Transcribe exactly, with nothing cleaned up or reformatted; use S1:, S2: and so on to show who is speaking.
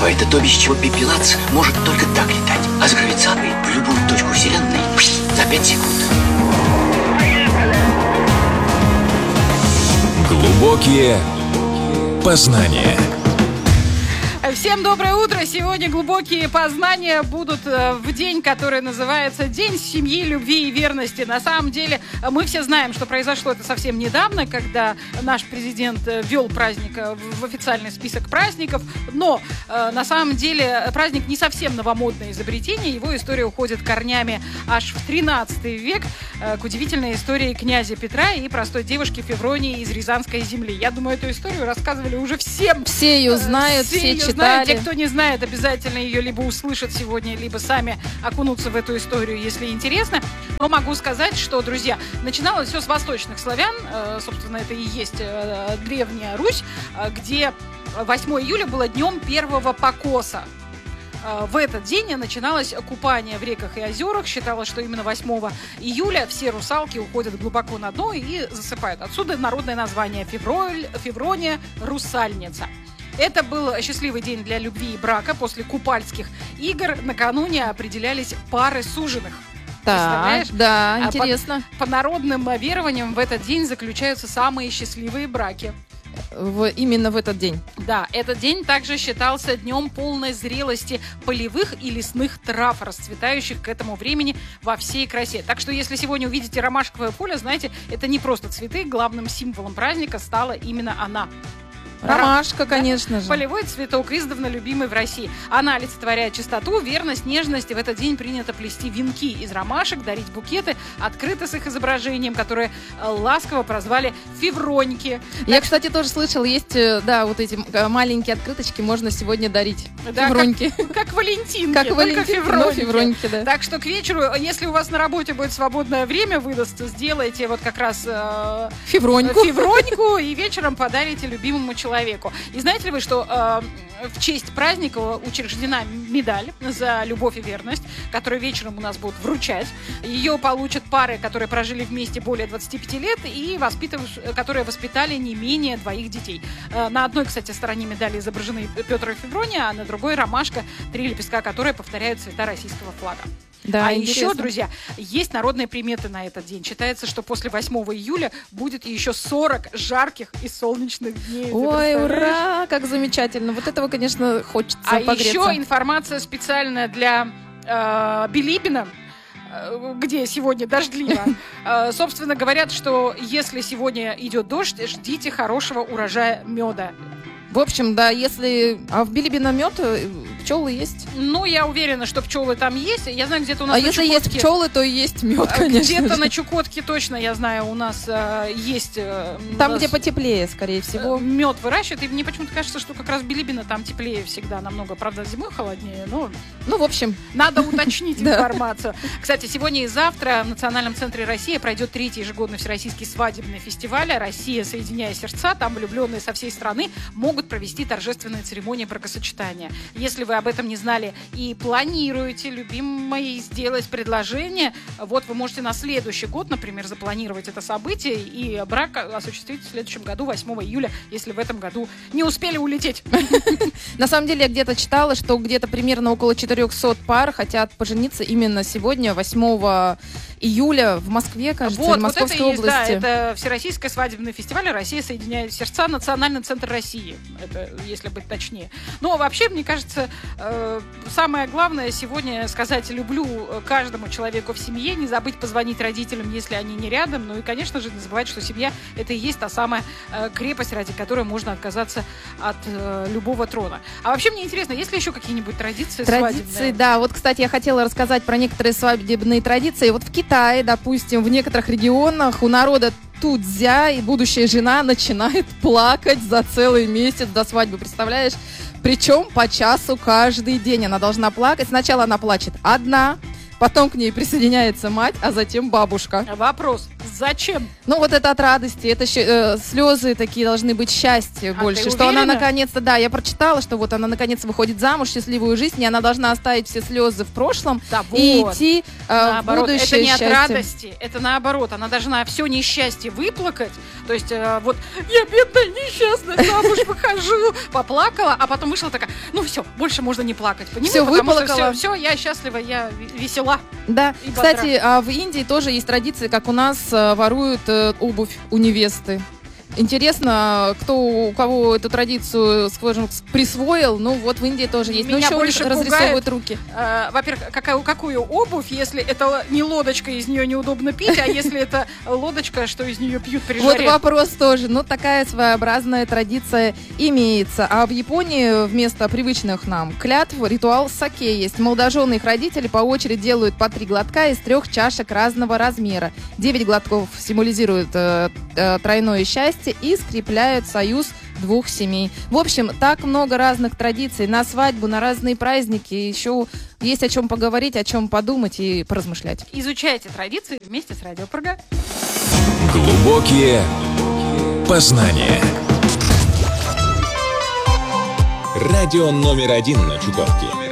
S1: А это то, без чего пепелац может только так летать. А с гравитацией в любую точку вселенной за пять секунд.
S2: Глубокие познания.
S3: Всем доброе утро! Сегодня глубокие познания будут в день, который называется День семьи, любви и верности. На самом деле, мы все знаем, что произошло это совсем недавно, когда наш президент ввел праздник в официальный список праздников. Но на самом деле праздник не совсем новомодное изобретение. Его история уходит корнями аж в тринадцатый век к удивительной истории князя Петра и простой девушки Февронии из Рязанской земли. Я думаю, эту историю рассказывали уже всем.
S4: Все ее знают, все, все читали. Знают.
S3: Те, кто не знает, обязательно ее либо услышат сегодня, либо сами окунутся в эту историю, если интересно. Но могу сказать, что, друзья, начиналось все с восточных славян. Собственно, это и есть Древняя Русь, где восьмое июля было днем первого покоса. В этот день начиналось купание в реках и озерах. Считалось, что именно восьмого июля все русалки уходят глубоко на дно и засыпают. Отсюда народное название Февроль, Феврония, русальница. Это был счастливый день для любви и брака. После купальских игр накануне определялись пары суженых.
S4: Да, да,
S3: а
S4: интересно.
S3: По, по народным верованиям в этот день заключаются самые счастливые браки.
S4: В, именно в этот день.
S3: Да, этот день также считался днем полной зрелости полевых и лесных трав, расцветающих к этому времени во всей красе. Так что, если сегодня увидите ромашковое поле, знаете, это не просто цветы, главным символом праздника стала именно она.
S4: Ромашка, конечно же.
S3: Полевой цветок, издавна любимый в России. Она олицетворяет чистоту, верность, нежность. И в этот день принято плести венки из ромашек, дарить букеты, открыто с их изображением, которые ласково прозвали февроньки.
S4: Я, так... кстати, тоже слышал, есть, да, вот эти маленькие открыточки можно сегодня дарить.
S3: Да,
S4: февроньки.
S3: Как, как валентинки,
S4: как
S3: только
S4: валентинки,
S3: февроньки.
S4: февроньки, да.
S3: Так что к вечеру, если у вас на работе будет свободное время выдастся, сделайте вот как раз э,
S4: февроньку.
S3: февроньку и вечером подарите любимому человеку. Человеку. И знаете ли вы, что э, в честь праздника учреждена медаль за любовь и верность, которую вечером у нас будут вручать. Ее получат пары, которые прожили вместе более двадцати пяти лет и воспитыв... которые воспитали не менее двоих детей. Э, на одной, кстати, стороне медали изображены Петр и Феврония, а на другой ромашка, три лепестка которой повторяют цвета российского флага.
S4: Да,
S3: а
S4: интересно.
S3: еще, друзья, есть народные приметы на этот день. Считается, что после восьмого июля будет еще сорок жарких и солнечных дней.
S4: Ой, ура! Как замечательно. Вот этого, конечно, хочется
S3: а
S4: погреться.
S3: А еще информация специальная для э, Билибина, где сегодня дождливо. Собственно, говорят, что если сегодня идет дождь, ждите хорошего урожая меда.
S4: В общем, да, если... А в Билибино мед пчелы есть?
S3: Ну, я уверена, что пчелы там есть. Я знаю, где-то у нас
S4: А
S3: на
S4: если
S3: Чукотке...
S4: есть пчелы, то и есть мед, конечно.
S3: Где-то
S4: же.
S3: на Чукотке точно, я знаю, у нас э, есть... Э,
S4: там,
S3: нас...
S4: где потеплее, скорее всего.
S3: Мед выращивают. И мне почему-то кажется, что как раз в Билибино там теплее всегда намного. Правда, зимой холоднее, но...
S4: Ну, в общем...
S3: Надо уточнить информацию. Кстати, сегодня и завтра в Национальном центре России пройдет третий ежегодный всероссийский свадебный фестиваль «Россия, соединяя сердца». Там влюбленные со всей страны могут провести торжественные церемонии бракосочетания. Если вы об этом не знали и планируете любимой сделать предложение, вот вы можете на следующий год, например, запланировать это событие и брак осуществить в следующем году, восьмого июля, если в этом году не успели улететь.
S4: На самом деле, я где-то читала, что где-то примерно около четырехсот пар хотят пожениться именно сегодня, восьмого июля, в Москве, кажется,
S3: вот,
S4: в Московской
S3: вот это
S4: области.
S3: Есть, да, это Всероссийский свадебный фестиваль «Россия, соединяя сердца», Национальный центр России, это, если быть точнее. Но вообще, мне кажется, э, самое главное сегодня сказать «люблю» каждому человеку в семье, не забыть позвонить родителям, если они не рядом, ну и, конечно же, не забывать, что семья — это и есть та самая э, крепость, ради которой можно отказаться от э, любого трона. А вообще, мне интересно, есть ли еще какие-нибудь традиции,
S4: традиции
S3: свадебные?
S4: Да, вот, кстати, я хотела рассказать про некоторые свадебные традиции. Вот в Китае, допустим, в некоторых регионах у народа тудзя, и будущая жена начинает плакать за целый месяц до свадьбы, представляешь? Причем по часу каждый день она должна плакать. Сначала она плачет одна, потом к ней присоединяется мать, а затем бабушка.
S3: Вопрос, зачем?
S4: Ну вот это от радости, это э, слезы такие должны быть, счастье
S3: а
S4: больше. Что она наконец-то, да, я прочитала, что вот она наконец выходит замуж, счастливую жизнь, и она должна оставить все слезы в прошлом, да, и вот. идти э, в будущее
S3: это не
S4: счастье.
S3: От радости, это наоборот, она должна все несчастье выплакать, То есть э, вот я бедная, несчастная, замуж выхожу, поплакала, а потом вышла такая, ну все, больше можно не плакать. По нему,
S4: Всё,
S3: потому что
S4: выплакала.
S3: все, все, я счастлива, я в- весела.
S4: Да,
S3: И
S4: кстати, а в Индии тоже есть традиции, как у нас э, воруют э, обувь у невесты. Интересно, кто у кого эту традицию, скажем, присвоил. Ну вот в Индии тоже есть. Но
S3: Меня
S4: еще у них
S3: больше
S4: разрисовывают руки.
S3: Э, во-первых, какая, какую обувь, если это не лодочка, из нее неудобно пить, а если это лодочка, что из нее пьют при
S4: Вот
S3: жаре.
S4: вопрос тоже. Ну, такая своеобразная традиция имеется. А в Японии вместо привычных нам клятв ритуал саке есть. Молодожены и их родители по очереди делают по три глотка из трех чашек разного размера. Девять глотков символизируют э, э, тройное счастье и скрепляют союз двух семей. В общем, так много разных традиций. На свадьбу, на разные праздники. Еще есть о чем поговорить, о чем подумать и поразмышлять.
S3: Изучайте традиции вместе с Радио Прага.
S2: Глубокие познания. Радио номер один на Чукотке.